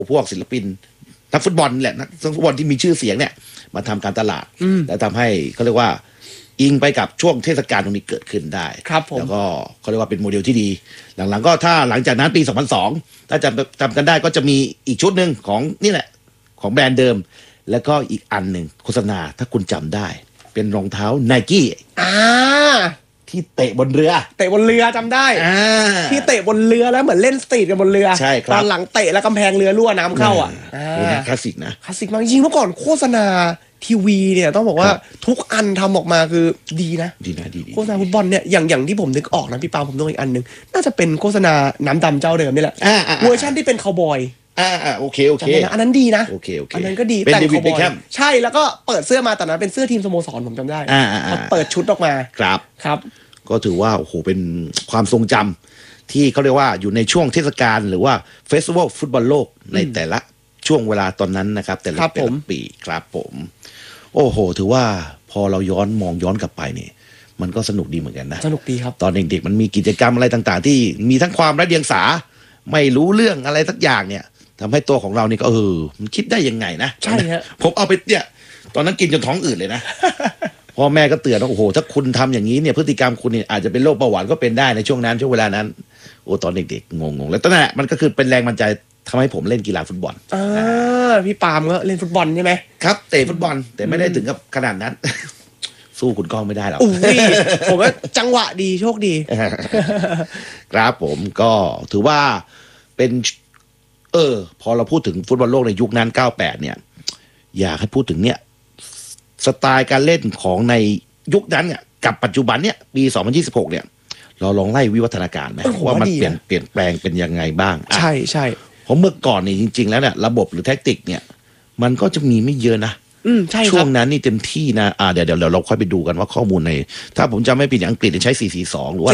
พวกศิลปินนักฟุตบอลแหละนักฟุตบอลที่มีชื่อเสียงเนี่ยมาทำการตลาดและทำให้เขาเรียกว่าอิงไปกับช่วงเทศกาลตรงนี้เกิดขึ้นได้แล้วก็เขาเรียกว่าเป็นโมเดลที่ดีหลังๆก็ถ้าหลังจากนั้นปี 2002ถ้าจำกันได้ก็จะมีอีกชุดหนึ่งของนี่แหละของแบรนด์เดิมแล้วก็อีกอันหนึ่งโฆษณาถ้าคุณจำได้เป็นรองเท้า Nike ที่เตะบนเรือจำได้ที่เตะบนเรือแล้วเหมือนเล่นสตรีทกันบนเรือใช่ครับตอนหลังเตะแล้วกำแพงเรือรั่วน้ำเข้าคลาสสิกนะคลาสสิกมากจริงเมื่อก่อนโฆษณาทีวีเนี่ยต้องบอกว่าทุกอันทำออกมาคือดีนะโฆษณาฟุตบอลเนี่ยอย่างที่ผมนึกออกนะพี่ปาผมนึกอีกอันนึงน่าจะเป็นโฆษณาน้ำดำเจ้าเดิมนี่แหละเวอร์ชันที่เป็นคาวบอยโอเคอันนั้นดีนะโอเคอันนั้นก็ดีเป็นเดวิดเบคแฮมใช่แล้วก็เปิดเสื้อมาตอนนั้นเป็นเสื้อทีมสโมสรผมจำได้เปิดชุดออกมาครับก็ถือว่าโอ้โหเป็นความทรงจำที่เขาเรียกว่าอยู่ในช่วงเทศกาลหรือว่าเฟสติวัลฟุตบอลโลกในแต่ละช่วงเวลาตอนนั้นนะครับแต่ละปีครับผมโอ้โหถือว่าพอเรามองย้อนกลับไปนี่มันก็สนุกดีเหมือนกันนะสนุกดีครับตอนเด็กๆมันมีกิจกรรมอะไรต่างๆที่มีทั้งความไร้เดียงสาไม่รู้เรื่องอะไรสักอย่างเนี่ยทำให้ตัวของเรานี่ก็มันคิดได้ยังไงนะใช่ฮะผมเอาไปเนี่ยตอนนั้นกินจนท้องอืดเลยนะพ่อแม่ก็เตือนว่าโอ้โหถ้าคุณทำอย่างนี้เนี่ยพฤติกรรมคุณเนี่ยอาจจะเป็นโรคเบาหวานก็เป็นได้ในช่วงเวลานั้นโอ้ตอนเด็กๆงงแล้วตอนนั้นมันก็คือเป็นแรงบันดาลใจทำให้ผมเล่นกีฬาฟุตบอลพี่ปาล์มก็เล่นฟุตบอลใช่ไหมครับเตะฟุตบอลแต่ไม่ได้ถึงกับขนาดนั้นสู้คุณก้องไม่ได้หรอกผมว่าจังหวะดีโชคดีครับผมก็ถือว่าเป็นพอเราพูดถึงฟุตบอลโลกในยุคนั้น98เนี่ยอยากให้พูดถึงเนี่ยสไตล์การเล่นของในยุคนั้นเนี่ยกับปัจจุบันเนี่ยปี2026เนี่ยเราลองไล่วิวัฒนาการไหมว่ามันเปลี่ยนแปลงเป็นยังไงบ้างใช่เพราะเมื่อก่อนนี่จริงๆแล้วเนี่ยระบบหรือแท็กติกเนี่ยมันก็จะมีไม่เยอะนะใช่ช่วงนั้นนี่เต็มที่นะเดี๋ยวเราค่อยไปดูกันว่าข้อมูลในถ้าผมจำไม่ผิดอังกฤษใช้4-4-2หรือว่า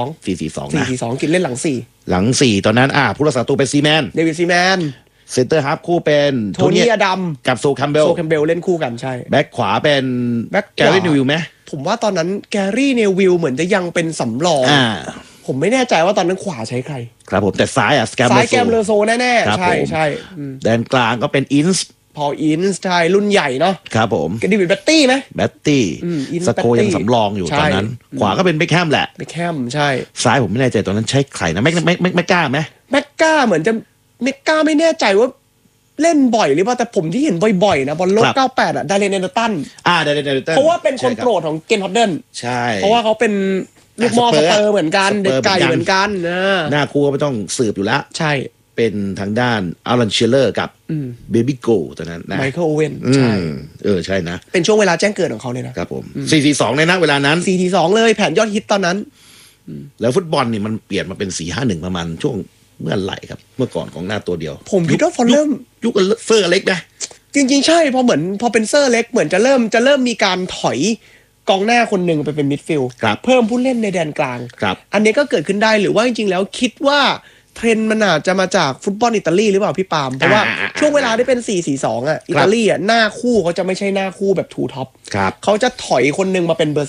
4-4-2นะ 4-4-2กินเล่นหลัง 4ตอนนั้นผู้รักษาตัวเป็นซีแมนเดวิดซีแมนเซนเตอร์ฮาล์ฟคู่เป็นโทนี่อดัมกับโซคัมเบลเล่นคู่กันใช่แบ็คขวาเป็นแกรี่เนวิลไหมผมว่าตอนนั้นแกรี่เนวิลเหมือนจะยังเป็นสำรองผมไม่แน่ใจว่าตอนนั้นขวาใช้ใครครับผมแต่ซ้ายแกมเลโซแน่ๆใช่แดนกลางก็เป็นอินส์พออินส์ใช่รุ่นใหญ่เนาะครับผมเดวิดแบตตี้ไหมแบตตี้สโคยังสำรองอยู่ตอนนั้นขวาก็เป็นเบคแฮมแหละเบคแฮมใช่ซ้ายผมไม่แน่ใจตอนนั้นใช้ใครนะไม่กล้าไหมแม็กก้าเหมือนจะแม็กก้าไม่แน่ใจว่าเล่นบ่อยหรือเปล่าแต่ผมที่เห็นบ่อยๆนะบอลโลก98ดาเรนเอเดอร์ตันดาเรนเอเดอร์ตันเพราะว่าเป็นคนโปรดของเกนฮอดเดนใช่เพราะว่าเขาเป็นลูกมอสเปอร์เหมือนกันเด็กไก่เหมือนกันหน้าคู่ก็ไม่ต้องสืบอยู่แล้วใช่เป็นทางด้านอารันเชลเลอร์กับเบบี้โกตอนนั้นนะไมเคิลโอเว่นใช่ใช่นะเป็นช่วงเวลาแจ้งเกิดของเขาเลยนะครับผม4-4-2เลยนะเวลานั้น 4-4-2เลยแผนยอดฮิตตอนนั้นแล้วฟุตบอลนี่มันเปลี่ยนมาเป็น4-5-1ประมาณช่วงเมื่อไหร่ครับเมื่อก่อนของหน้าตัวเดียวผมคิดว่าพอเริ่มยุคเซอร์เล็กนะจริงๆใช่พอเป็นเซอร์เล็กเหมือนจะเริ่มมีการถอยกองหน้าคนหนึ่งไปเป็นมิดฟิลด์เพิ่มผู้เล่นในแดนกลางอันนี้ก็เกิดขึ้นได้หรือว่าจริงๆแล้วคิดว่าเทรนด์มันอาจจะมาจากฟุตบอลอิตาลีหรือเปล่าพี่ปาล์มเพราะว่าช่วงเวลาที่เป็น4-4-2อิตาลีหน้าคู่เขาจะไม่ใช่หน้าคู่แบบทูท็อปเขาจะถอยคนหนึ่งมาเป็นเบอร์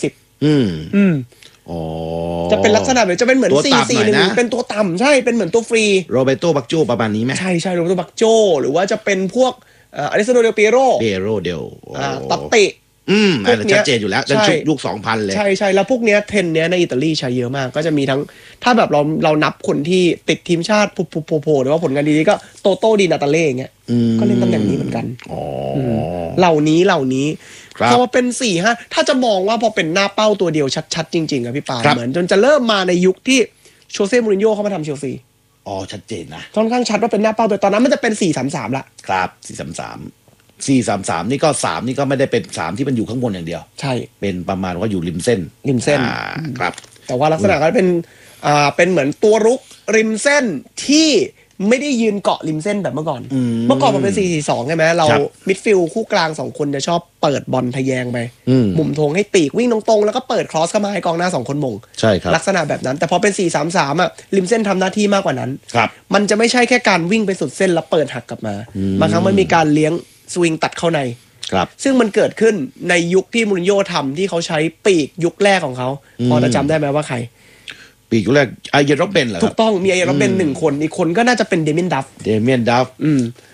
10จะเป็นลักษณะแบบจะเป็นเหมือน4-4-1เป็นตัวต่ำใช่เป็นเหมือนตัวฟรีโรเบโตบักโจประมาณนี้ไหมใช่โรเบโตบักโจหรือว่าจะเป็นพวกอเลสซานโดเดลเปียโรตัตติอันนี้ชัดเจนอยู่แล้วในยุค 2000 เลยใช่แล้วพวกเนี้ยเทรนเนี้ยในอิตาลีใช้เยอะมากก็จะมีทั้งถ้าแบบเรานับคนที่ติดทีมชาติโผล่หรือว่าผลงานดีๆก็โตโต้ดินาตาเล่อย่างเงี้ยก็เล่นตำแหน่งนี้เหมือนกันเหล่านี้พอเป็น4-5ถ้าจะมองว่าพอเป็นหน้าเป้าตัวเดียวชัดๆจริงๆอะพี่ปาเหมือนจนจะเริ่มมาในยุคที่โชเซ่มูรินโญ่เข้ามาทำเชลซีชัดเจนนะค่อนข้างชัดว่าเป็นหน้าเป้าตัวตอนนั้นมันจะเป็น4-3-3ละครับ4-3-3นี่ก็3นี่ก็ไม่ได้เป็น3ที่มันอยู่ข้างบนอย่างเดียวใช่เป็นประมาณว่าอยู่ริมเส้นครับแต่ว่าลักษณะก็เป็นเหมือนตัวรุกริมเส้นที่ไม่ได้ยืนเกาะริมเส้นแบบเมื่อก่อนมันเป็น4-4-2ใช่ไหมเรามิดฟิลด์คู่กลาง2คนจะชอบเปิดบอลทะแยงไปมุมธงให้ปีกวิ่งตรงๆแล้วก็เปิดครอสเข้ามาให้กองหน้า2คนมงใช่ครับลักษณะแบบนั้นแต่พอเป็น4-3-3ริมเส้นทำหน้าที่มากกว่านั้นมันจะไม่ใช่แค่การวิ่งไปสุดเส้นแล้วเปิดหักกลับมาบางครั้งมันมีการเลี้ยงสวิงตัดเข้าในซึ่งมันเกิดขึ้นในยุคที่มูรินโญ่ทำที่เขาใช้ปีกยุคแรกของเขาพอจะจำได้ไหมว่าใครปีกยุคแรกไอเยนโรเบนเหรอถูกต้องมีไอเยนโรเบน1คนอีกคนก็น่าจะเป็นเดเมียนดัฟ